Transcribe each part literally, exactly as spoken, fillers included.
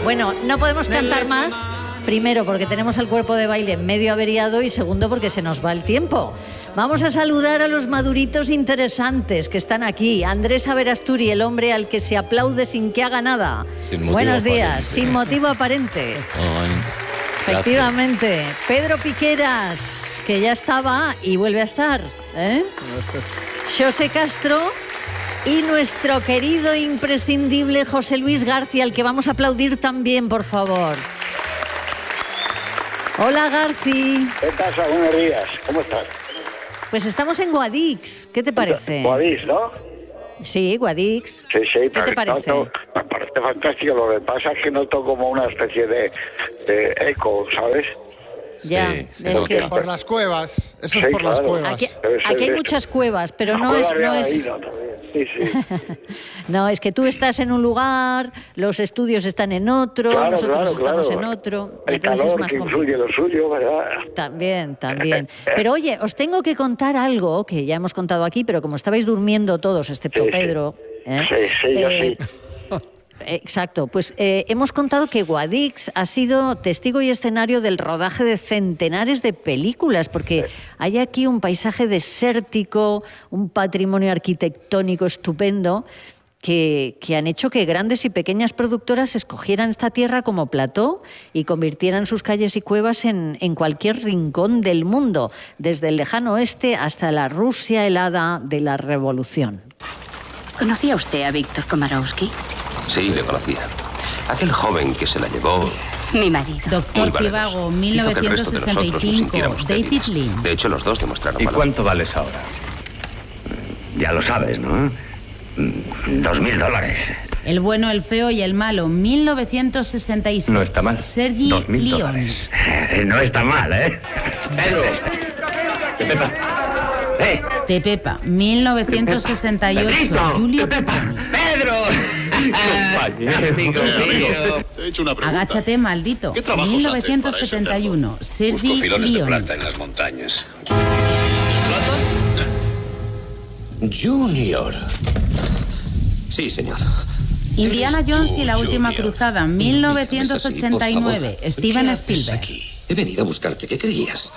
Bueno, no podemos cantar más. Primero, porque tenemos el cuerpo de baile medio averiado y segundo, porque se nos va el tiempo. Vamos a saludar a los maduritos interesantes que están aquí. Andrés Averasturi, el hombre al que se aplaude sin que haga nada. Buenos días, aparente. Sin motivo aparente. Ay, efectivamente. Pedro Piqueras, que ya estaba y vuelve a estar. ¿eh? José Castro y nuestro querido imprescindible José Luis García, al que vamos a aplaudir también, por favor. Hola, Garci. ¿Qué pasa? Buenos días. ¿Cómo estás? Pues estamos en Guadix. ¿Qué te parece? Guadix, ¿no? Sí, Guadix. Sí, sí. ¿Qué te parece? No, no, me parece fantástico. Lo que pasa es que noto como una especie de, de eco, ¿sabes? Ya, sí, es que... Por las cuevas. Eso sí, es por claro. las cuevas. Aquí, aquí hay muchas cuevas, pero no es... No es... Sí, sí. No, es que tú estás en un lugar, los estudios están en otro, claro, nosotros claro, estamos claro. en otro. El entonces calor es más que influye lo suyo, ¿verdad? También, también. Pero oye, os tengo que contar algo que ya hemos contado aquí, pero como estabais durmiendo todos, excepto sí, Pedro... Sí, ¿eh? sí, sí, yo eh, sí. Exacto, pues eh, hemos contado que Guadix ha sido testigo y escenario del rodaje de centenares de películas, porque hay aquí un paisaje desértico, un patrimonio arquitectónico estupendo, que, que han hecho que grandes y pequeñas productoras escogieran esta tierra como plató y convirtieran sus calles y cuevas en, en cualquier rincón del mundo, desde el lejano oeste hasta la Rusia helada de la Revolución. ¿Conocía usted a Víctor Komarowski? Sí, le conocía. Aquel joven que se la llevó... Mi marido. Doctor Zivago, mil novecientos sesenta y cinco, David Lean. De hecho, los dos demostraron ¿Y valor. cuánto vales ahora? Ya lo sabes, ¿no? Dos mil dólares. El bueno, el feo y el malo, mil novecientos sesenta y seis. No está mal. Sergi Dos mil Leon. dólares. No está mal, ¿eh? Pedro. Pepa. ¡Eh! Tepepa, mil novecientos sesenta y ocho, Julio Petrini. ¡Pedro! Amigo mío. Te he hecho una pregunta. Agáchate, maldito. ¿Qué trabajos mil novecientos setenta y uno, Sergi Busco filones de Leon. plata en las montañas. Junior. Sí, señor. Indiana Jones y la última Junior. cruzada, mil novecientos ochenta y nueve, Steven ¿Qué haces Spielberg. aquí? He venido a buscarte. ¿Qué creías?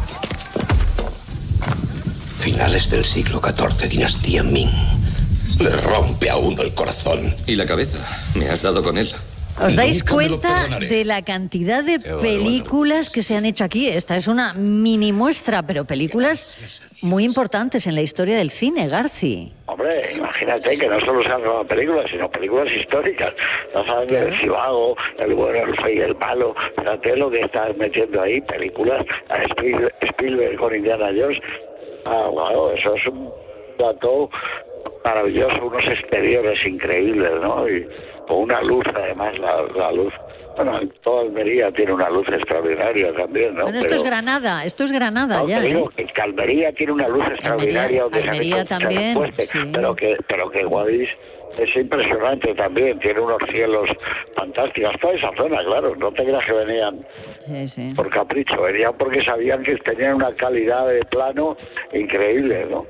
Finales del siglo catorce, dinastía Ming. Le rompe a uno el corazón. ¿Y la cabeza? ¿Me has dado con él? ¿Os dais Nunca me lo cuenta perdonaré. de la cantidad de Qué películas que se han hecho aquí? Esta es una mini muestra, pero películas muy importantes en la historia del cine, Garci. Hombre, imagínate que no solo se han grabado películas, sino películas históricas. La sangre del Zivago, el bueno, el feo y el malo. Fíjate lo que estás metiendo ahí, películas. A Spiel- Spielberg con Indiana Jones. Ah, wow, eso es un dato maravilloso, unos exteriores increíbles, ¿no? Y con una luz, además, la, la luz. Bueno, toda Almería tiene una luz extraordinaria también, ¿no? Bueno, esto Pero, es Granada, esto es Granada no, ya, te digo ¿eh? que Almería tiene una luz extraordinaria. donde se han Almería hecho muchas también, puestas, sí. pero que pero que Guadix es impresionante también, tiene unos cielos fantásticos. Toda esa zona, claro, no te creas que venían Sí, sí. por capricho, venían porque sabían que tenían una calidad de plano increíble, ¿no?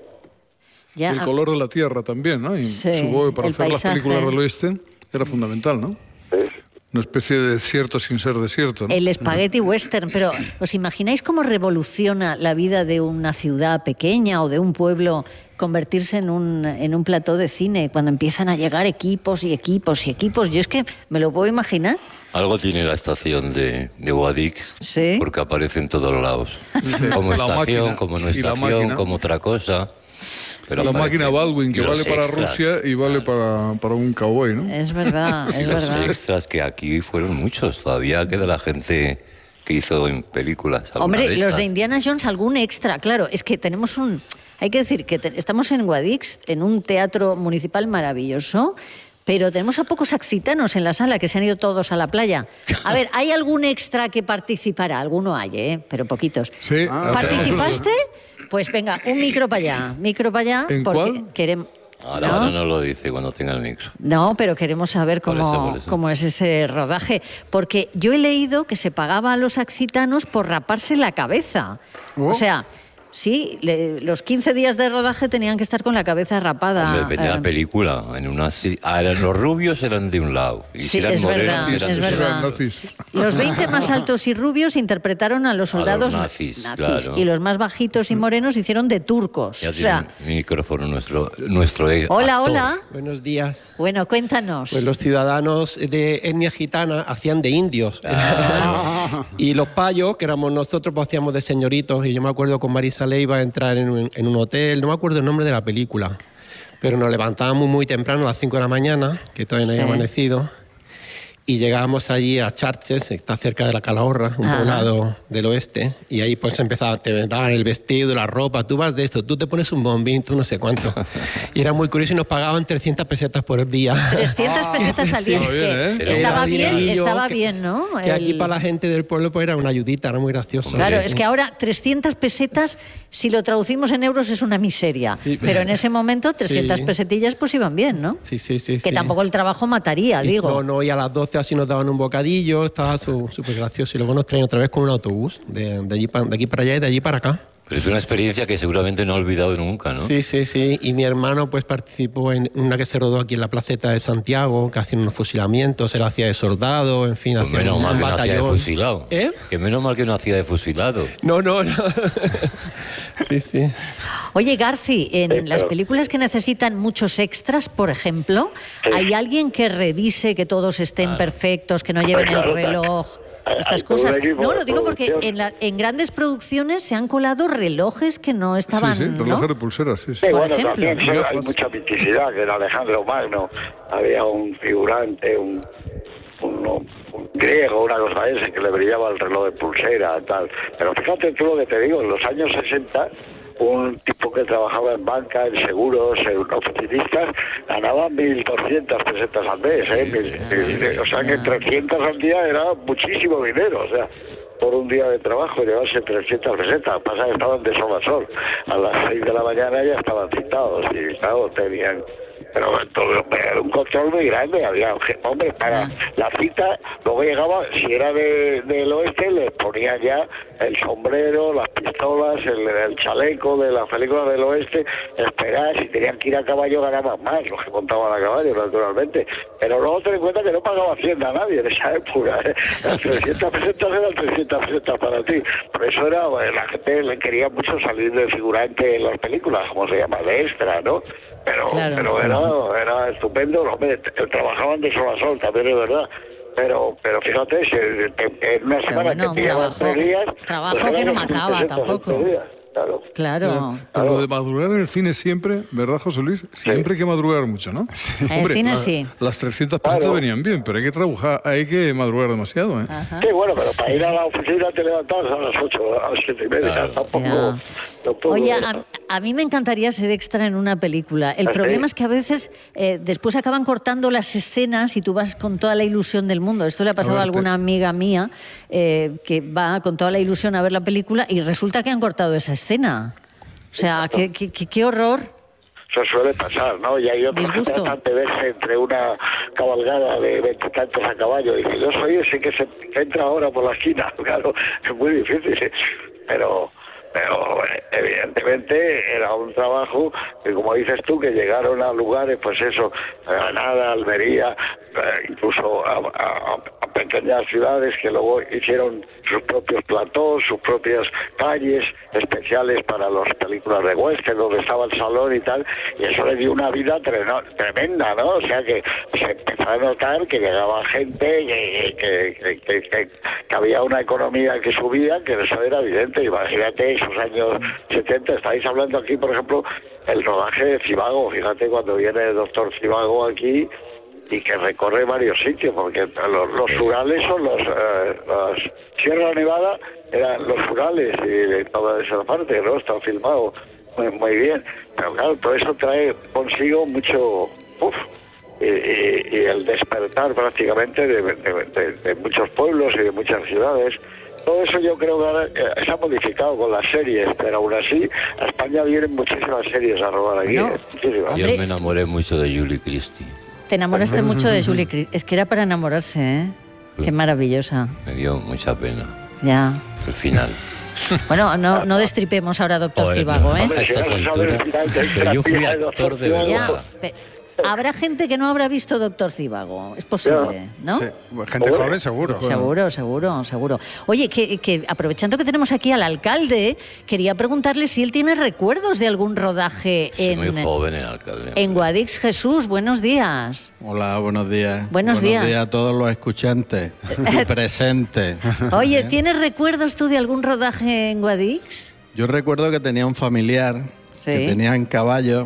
Ya, El color de la tierra también, ¿no? Y Sí, supongo que para el hacer las paisaje. películas del oeste era fundamental, ¿no? Una especie de desierto sin ser desierto, ¿no? el espagueti western, pero ¿os imagináis cómo revoluciona la vida de una ciudad pequeña o de un pueblo convertirse en un, en un plató de cine cuando empiezan a llegar equipos y equipos y equipos? Yo es que me lo puedo imaginar. Algo tiene la estación de, de Guadix, ¿Sí? porque aparece en todos lados. Como La estación, máquina. como no Y la estación, máquina. como otra cosa. Pero la aparece. máquina Baldwin, que Y los vale para extras. Rusia y vale para, para un cowboy, ¿no? Es verdad, Y es los verdad. extras, que aquí fueron muchos. Todavía queda la gente que hizo en películas. alguna Hombre, de los esas. de Indiana Jones, algún extra. Claro, es que tenemos un... Hay que decir que te- estamos en Guadix, en un teatro municipal maravilloso, pero tenemos a pocos accitanos en la sala, que se han ido todos a la playa. A ver, ¿hay algún extra que participará? Alguno hay, ¿eh? Pero poquitos. Sí. ¿Participaste? Pues venga, un micro para allá, micro para allá, ¿En porque cuál? queremos... Ahora, ¿no? ahora no lo dice cuando tenga el micro. No, pero queremos saber Por cómo, eso, por eso. cómo es ese rodaje. Porque yo he leído que se pagaba a los accitanos por raparse la cabeza. Oh. O sea, Sí, le, los quince días de rodaje tenían que estar con la cabeza rapada. Hombre, depende de la película. En una, ah, eran, los rubios eran de un lado. Y sí, si eran es morenos, verdad, eran es de verdad. Nazis. Los veinte más altos y rubios interpretaron a los soldados a los nazis, nazis claro. Y los más bajitos y morenos hicieron de turcos. Ya o sea, tiene micrófono nuestro, nuestro hola, actor. hola. Buenos días. Bueno, cuéntanos. Pues los ciudadanos de etnia gitana hacían de indios. Ah. Y los payos, que éramos nosotros, pues hacíamos de señoritos. Y yo me acuerdo con Marisa Leiva entrar en un, en un hotel, no me acuerdo el nombre de la película, pero nos levantábamos muy temprano, a las cinco de la mañana, que todavía no había Sí. amanecido, y llegábamos allí a Charches, que está cerca de la Calahorra, un Ajá. poblado del oeste, y ahí pues empezaba, te daban el vestido, la ropa, tú vas de esto, tú te pones un bombín, tú no sé cuánto. Y era muy curioso y nos pagaban trescientas pesetas por día. trescientas pesetas al día. Estaba bien, ¿eh? que Estaba bien, dinerillo, estaba que- bien, ¿no? Que aquí El- para la gente del pueblo pues era una ayudita, era muy gracioso. Claro, Hombre. es que ahora trescientas pesetas, si lo traducimos en euros, es una miseria. Sí. Pero en ese momento, trescientas Sí. pesetillas pues iban bien, ¿no? Sí, sí, sí. Que sí. tampoco el trabajo mataría, Y digo. No, no, y a las doce así nos daban un bocadillo, estaba súper gracioso. Y luego nos traían otra vez con un autobús, de, de, allí pa- de aquí para allá y de allí para acá. Pero es una experiencia que seguramente no he olvidado nunca, ¿no? Sí, sí, sí. Y mi hermano pues participó en una que se rodó aquí en la placeta de Santiago, que hacían unos fusilamientos, él hacía de soldado, en fin, Pues hacía menos un mal que no hacía de batallón. fusilado. ¿Eh? Que menos mal que no hacía de fusilado. No, no, no. Sí, sí. Oye, Garci, en Sí, las pero- películas que necesitan muchos extras, por ejemplo, Sí. ¿hay alguien que revise que todos estén perfectos, que no lleven el claro, reloj? hay- Estas hay todo un cosas. equipo No, de lo digo porque producción. en, la- en grandes producciones se han colado relojes que no estaban, Sí, sí, ¿no? relojes de pulseras, sí, sí. Sí, Por bueno, ejemplo, también ¿no? sí, hay Gafas. mucha miticidad, que en Alejandro Magno había un figurante, un, un, un griego, una cosa de ese, que le brillaba el reloj de pulsera, tal. Pero fíjate tú lo que te digo, en los años sesenta, un tipo que trabajaba en banca, en seguros, en oficinistas, ganaba mil doscientas pesetas al mes, ¿eh? Mil- mil- o sea que trescientas al día era muchísimo dinero, o sea, por un día de trabajo llevarse trescientas pesetas, pasa que estaban de sol a sol, a las seis de la mañana ya estaban citados y claro, tenían... Pero todo, era un control muy grande, había, hombre, para la cita, luego llegaba, si era de, del oeste, les ponían ya el sombrero, las pistolas, el, el chaleco de la película del oeste, esperar, si tenían que ir a caballo ganaban más, los que montaban a caballo, naturalmente. Pero luego ten en cuenta que no pagaba Hacienda a nadie en esa época, ¿eh? Las trescientas pesetas eran trescientas pesetas para ti. Por eso era, bueno, la gente le quería mucho salir de figurante en las películas, como se llama, de extra, ¿no? Pero, Claro. pero era, era estupendo, hombre, t- trabajaban de sol a sol, también es verdad. Pero, pero fíjate, si te- en una Pero semana bueno, un que pillaban trabajo- tres días... trabajo pues que no eran mataba seiscientas tampoco. ocho días, claro. Claro. Pero lo de madrugar en el cine siempre, ¿verdad, José Luis? Siempre hay que madrugar mucho, ¿no? En el cine sí. Las trescientas pesetas Claro. venían bien, pero hay que trabajar, hay que madrugar demasiado, ¿eh? Sí, bueno, pero para ir a la oficina te levantabas a las ocho, a las siete y media, Claro. tampoco... Ya. tampoco- Oye, a, a mí me encantaría ser extra en una película. El ¿Ah, problema sí? es que a veces eh, después acaban cortando las escenas y tú vas con toda la ilusión del mundo. Esto le ha pasado a, A ver, alguna te- amiga mía eh, que va con toda la ilusión a ver la película y resulta que han cortado esa escena. O sea, qué, qué, qué- qué horror. Eso suele pasar, ¿no? Y hay otros que Disgusto. tratan de verse entre una cabalgada de veintitantos a caballo. Y dicen, yo soy ese que se que entra ahora por la esquina. Claro, es muy difícil. Pero, pero eh, evidentemente era un trabajo que, como dices tú, que llegaron a lugares, pues eso, Granada, Almería, eh, incluso a, a- a pequeñas ciudades que luego hicieron sus propios platós, sus propias calles especiales para las películas de western, donde estaba el salón y tal, y eso le dio una vida treno- tremenda, ¿no? O sea que se empezó a notar que llegaba gente, que, que, que, que- que- que había una economía que subía, que eso era evidente. Imagínate esos años setenta, estáis hablando aquí, por ejemplo, el rodaje de Cibago, fíjate cuando viene el doctor Cibago aquí, y que recorre varios sitios, porque los, los Urales son los... Eh, las Sierra Nevada eran los Urales y de toda esa parte, ¿no? Está filmado muy, muy bien. Pero claro, todo eso trae consigo mucho... Uf, y, y- y el despertar prácticamente de, de- de- de muchos pueblos y de muchas ciudades. Todo eso yo creo que ahora, eh, se ha modificado con las series, pero aún así a España vienen muchísimas series a robar aquí. Bueno, eh, muchísimas. Yo Hombre. me enamoré mucho de Julie Christie. Te enamoraste mucho de Julie Christie. Es que era para enamorarse, ¿eh? Qué maravillosa. Me dio mucha pena. Ya. El final. Bueno, no, no destripemos ahora a doctor Zivago, ¿eh? A estas alturas. Pero yo fui actor de verdad. Habrá gente que no habrá visto doctor Zivago, es posible, ¿no? Sí, gente joven seguro. Seguro, seguro, seguro. Oye, que, que aprovechando que tenemos aquí al alcalde, quería preguntarle si él tiene recuerdos de algún rodaje sí, en... muy joven el alcalde. En Guadix. Jesús, buenos días. Hola, buenos días. Buenos días. Buenos días a todos los escuchantes y presentes. Oye, ¿tienes recuerdos tú de algún rodaje en Guadix? Yo recuerdo que tenía un familiar sí. que tenían caballos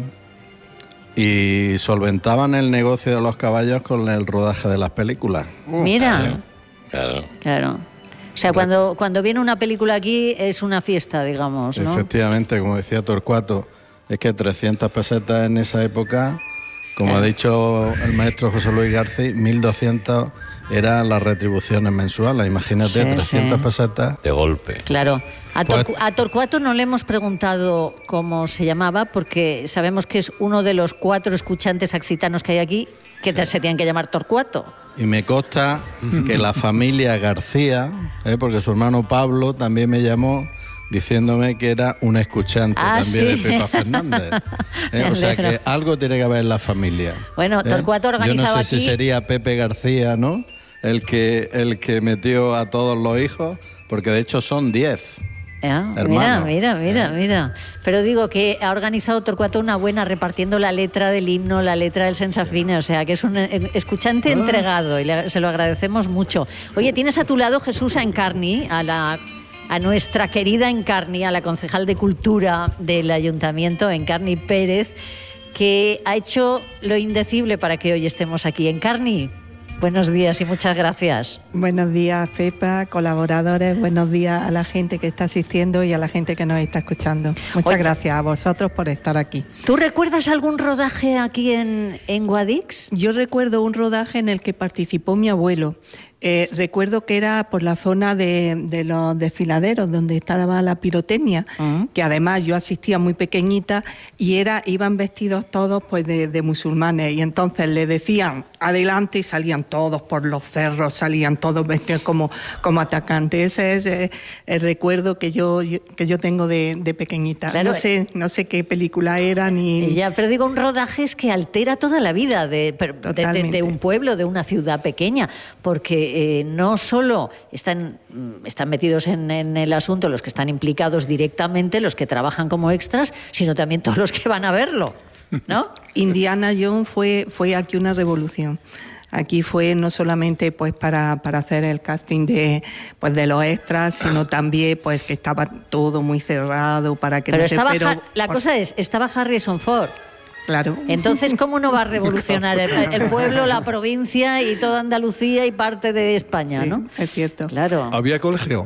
y solventaban el negocio de los caballos con el rodaje de las películas. Mira. Claro. Claro. O sea, cuando, cuando viene una película aquí es una fiesta, digamos, ¿no? Efectivamente, como decía Torcuato, es que trescientas pesetas en esa época, como eh. ha dicho el maestro José Luis García, mil doscientas eran las retribuciones mensuales. Imagínate, sí, trescientas sí. pesetas. De golpe. Claro. A, pues, Tor, a Torcuato no le hemos preguntado cómo se llamaba, porque sabemos que es uno de los cuatro escuchantes accitanos que hay aquí, que sí. se tienen que llamar Torcuato. Y me consta que la familia García, ¿eh? porque su hermano Pablo también me llamó diciéndome que era un escuchante ah, también ¿sí? de Pepa Fernández. ¿eh? O sea que algo tiene que haber en la familia. Bueno, ¿eh? Torcuato organizaba Yo no sé aquí... si sería Pepe García, ¿no? El que, el que metió a todos los hijos, porque de hecho son diez. Ah, mira, mira, mira, mira. Pero digo que ha organizado Torcuato una buena repartiendo la letra del himno, la letra del Sensafine, o sea que es un escuchante ah. entregado y le, se lo agradecemos mucho. Oye, tienes a tu lado Jesús a Encarni, a la a nuestra querida Encarni, a la concejal de Cultura del Ayuntamiento, Encarni Pérez, que ha hecho lo indecible para que hoy estemos aquí. Encarni, buenos días y muchas gracias. Buenos días, Pepa, colaboradores, buenos días a la gente que está asistiendo y a la gente que nos está escuchando. Muchas Oye, gracias a vosotros por estar aquí. ¿Tú recuerdas algún rodaje aquí en, en Guadix? Yo recuerdo un rodaje en el que participó mi abuelo. Eh, recuerdo que era por la zona de, de los desfiladeros donde estaba la pirotecnia, uh-huh. que además yo asistía muy pequeñita y era iban vestidos todos pues de, de musulmanes y entonces le decían adelante y salían todos por los cerros, salían todos vestidos como, como atacantes. Ese es eh, el recuerdo que yo, yo que yo tengo de, de pequeñita. Claro, no sé no sé qué película era ni... Ya, pero digo, un rodaje es que altera toda la vida de, de, de, de un pueblo, de una ciudad pequeña, porque Eh, no solo están, están metidos en, en el asunto los que están implicados directamente, los que trabajan como extras, sino también todos los que van a verlo, ¿no? Indiana Jones fue, fue aquí una revolución. Aquí fue no solamente pues para, para hacer el casting de, pues, de los extras, sino también pues que estaba todo muy cerrado para que pero no estaba se... Pero la cosa es, estaba Harrison Ford. Claro. Entonces, ¿cómo no va a revolucionar el, el pueblo, la provincia y toda Andalucía y parte de España, sí, ¿no? Es cierto. Claro. ¿Había colegio?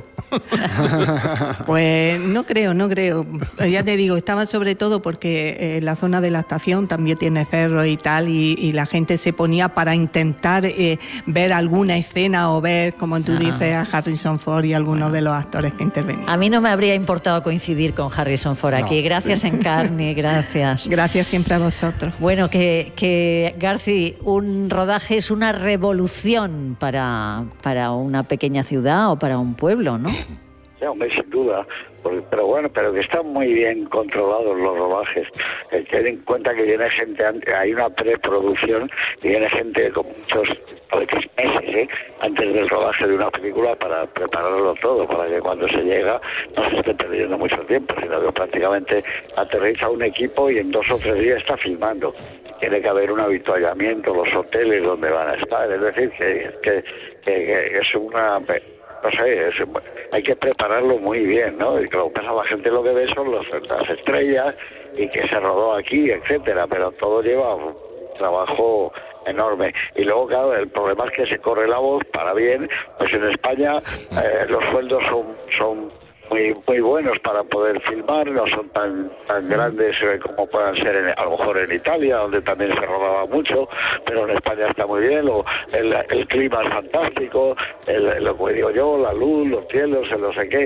Pues no creo, no creo. Ya te digo, estaba sobre todo porque eh, la zona de la estación también tiene cerros y tal, y, y la gente se ponía para intentar eh, ver alguna escena o ver, como tú ah. dices, a Harrison Ford y algunos bueno. de los actores que intervenían. A mí no me habría importado coincidir con Harrison Ford no. aquí. Gracias, Encarni, gracias. Gracias siempre a vosotros. Bueno, que, que Garci, un rodaje es una revolución para, para una pequeña ciudad o para un pueblo, ¿no? Sí, hombre, sin duda, porque, pero bueno, pero que están muy bien controlados los rodajes. Eh, ten en cuenta que viene gente, hay una preproducción y viene gente con muchos, a veces meses, ¿eh? antes del rodaje de una película para prepararlo todo, para que cuando se llega no se esté perdiendo mucho tiempo, sino que prácticamente aterriza un equipo y en dos o tres días está filmando. Tiene que haber un avituallamiento, los hoteles donde van a estar, es decir, que, que, que, que es una... No sé, es, hay que prepararlo muy bien, ¿no? Y lo que pasa, la gente lo que ve son los, las estrellas y que se rodó aquí, etcétera, pero todo lleva un trabajo enorme. Y luego, claro, el problema es que se corre la voz para bien, pues en España eh, los sueldos son, son muy muy buenos para poder filmar, no son tan tan grandes eh, como puedan ser en, a lo mejor en Italia, donde también se rodaba mucho, pero en España está muy bien, lo, el, el clima es fantástico, el, lo que digo yo, la luz, los cielos, el no sé qué,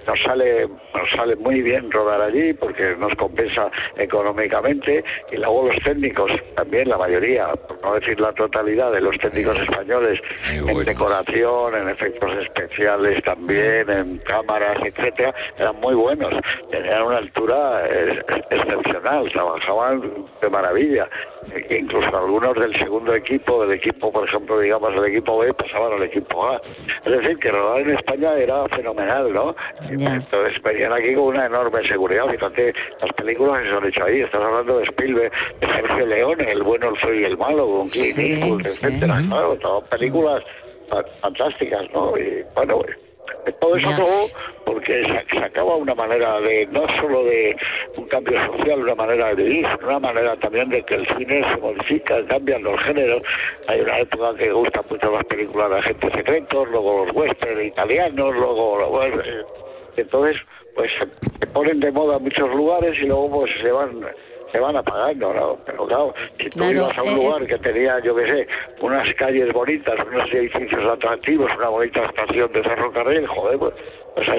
nos sale nos sale muy bien rodar allí porque nos compensa económicamente, y luego los técnicos también, la mayoría, por no decir la totalidad de los técnicos españoles, en decoración, en efectos especiales también, en cámaras, etcétera, eran muy buenos, tenían una altura eh, excepcional, trabajaban de maravilla. Incluso algunos del segundo equipo, del equipo, por ejemplo, digamos, del equipo B, pasaban al equipo A. Es decir, que rodar en España era fenomenal, ¿no? Yeah. Entonces venían aquí con una enorme seguridad. Fíjate, las películas que se han hecho ahí. Estás hablando de Spielberg, de Sergio Leone, El bueno, el feo y el malo, con Clint Eastwood, sí, etcétera. Sí. Claro, todas películas fantásticas, ¿no? Y bueno, todo eso luego, porque se, se acaba una manera de, no solo de un cambio social, una manera de vivir, una manera también de que el cine se modifica, cambian los géneros. Hay una época que gustan mucho las películas de agentes secretos, luego los western italianos, luego, bueno, entonces, pues se ponen de moda en muchos lugares y luego pues se van... se van apagando, ¿no? Pero claro, si tú claro, ibas a un eh, lugar que tenía, yo qué sé, unas calles bonitas, unos edificios atractivos, una bonita estación de ferrocarril, joder, pues, pues